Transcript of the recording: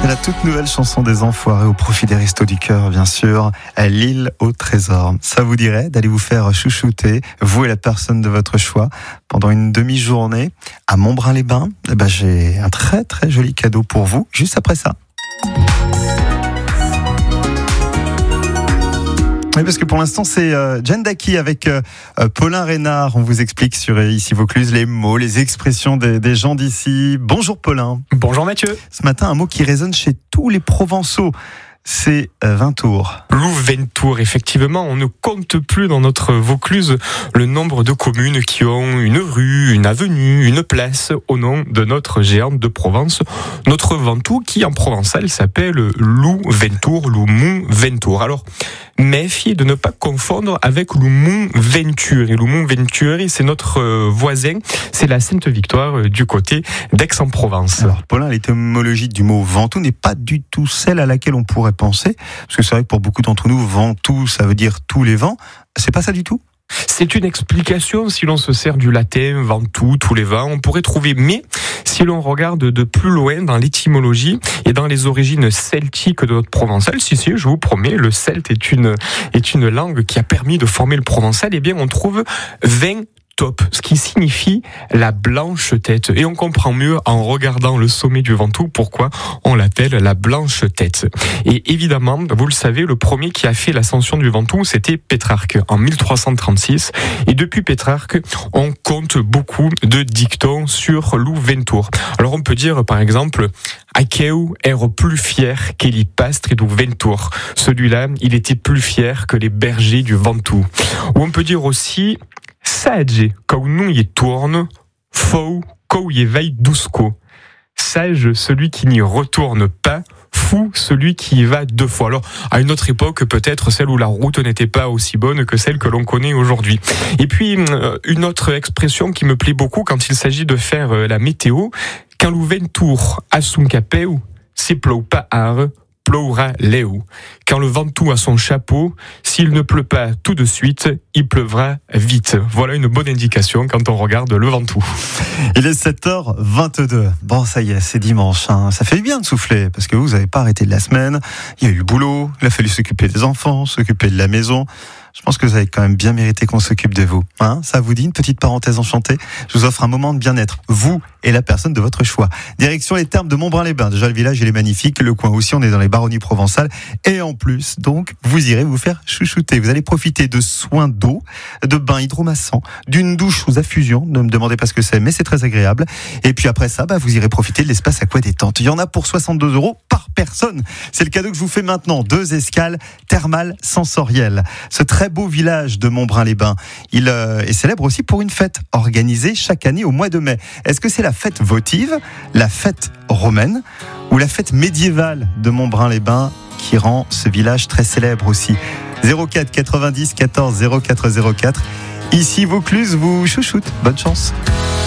La toute nouvelle chanson des Enfoirés au profit des Restos du Cœur, bien sûr, à l'île au trésor. Ça vous dirait d'aller vous faire chouchouter, vous et la personne de votre choix, pendant une demi-journée à Montbrun-les-Bains? J'ai un très très joli cadeau pour vous, juste après ça. Oui, parce que pour l'instant, c'est Jeanne D'Arcy avec Paulin Reynard. On vous explique sur Ici Vaucluse les mots, les expressions des gens d'ici. Bonjour Paulin. Bonjour Mathieu. Ce matin, un mot qui résonne chez tous les Provençaux, c'est Ventour. Louventour, effectivement, on ne compte plus dans notre Vaucluse le nombre de communes qui ont une rue, une avenue, une place au nom de notre géante de Provence, notre Ventoux, qui en provençal s'appelle Louventour, Loumont-Ventour. Alors, méfiez de ne pas confondre avec Loumont-Venture. Et Loumont-Venture, c'est notre voisin, c'est la Sainte-Victoire du côté d'Aix-en-Provence. Alors, Paulin, l'étymologie du mot Ventoux n'est pas du tout celle à laquelle on pourrait penser, parce que c'est vrai que pour beaucoup d'entre nous, Ventoux, ça veut dire tous les vents. C'est pas ça du tout? C'est une explication si l'on se sert du latin, Ventoux, tous les vents, on pourrait trouver. Mais si l'on regarde de plus loin dans l'étymologie et dans les origines celtiques de notre provençal, si, je vous promets, le celte est une langue qui a permis de former le provençal, eh bien on trouve vin top, ce qui signifie la blanche tête. Et on comprend mieux en regardant le sommet du Ventoux pourquoi on l'appelle la blanche tête. Et évidemment, vous le savez, le premier qui a fait l'ascension du Ventoux, c'était Pétrarque en 1336. Et depuis Pétrarque, on compte beaucoup de dictons sur Louventour. Alors on peut dire par exemple Aqueu ère plus fier que les pastres du Ventour. Celui-là, il était plus fier que les bergers du Ventoux. Ou on peut dire aussi sage, quand nous y tourne, faux, quand y veille douceco. Sage, celui qui n'y retourne pas, fou, celui qui y va deux fois. Alors, à une autre époque, peut-être celle où la route n'était pas aussi bonne que celle que l'on connaît aujourd'hui. Et puis, une autre expression qui me plaît beaucoup quand il s'agit de faire la météo, quand Louventour a son capeu, c'est plou pas ar, pleura léo. Quand le Ventoux a son chapeau, s'il ne pleut pas tout de suite, il pleuvra vite. Voilà une bonne indication quand on regarde le Ventoux. Il est 7h22. Bon, ça y est, c'est dimanche. Ça fait bien de souffler, parce que vous n'avez pas arrêté de la semaine. Il y a eu le boulot, il a fallu s'occuper des enfants, s'occuper de la maison. Je pense que vous avez quand même bien mérité qu'on s'occupe de vous. Ça vous dit une petite parenthèse enchantée? Je vous offre un moment de bien-être, vous et la personne de votre choix. Direction les Thermes de Montbrun-les-Bains. Déjà, le village, il est magnifique. Le coin aussi, on est dans les baronnies provençales. Et en plus, donc, vous irez vous faire chouchouter. Vous allez profiter de soins d'eau, de bains hydromassants, d'une douche sous affusion. Ne me demandez pas ce que c'est, mais c'est très agréable. Et puis après ça, vous irez profiter de l'espace aqua détente. Il y en a pour 62 € par personne. C'est le cadeau que je vous fais maintenant. 2 escales thermales sensorielles. Ce très beau village de Montbrun-les-Bains, il est célèbre aussi pour une fête organisée chaque année au mois de mai. Est-ce que c'est la fête votive, la fête romaine ou la fête médiévale de Montbrun-les-Bains qui rend ce village très célèbre aussi? 04 90 14 04 04. Ici Vaucluse vous chouchoute. Bonne chance.